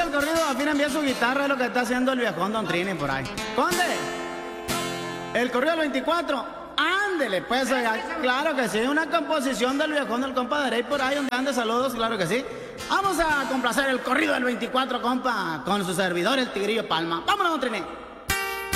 el corrido, afinen bien su guitarra, es lo que está haciendo el viejón Don Trini por ahí. Conde, el corrido del 24, ándele, pues, oiga, claro que sí, una composición del viejón del compa Derey por ahí, donde ande, saludos, claro que sí. Vamos a complacer el corrido del 24, compa, con su servidor, el Tigrillo Palma. Vámonos, Don Trini.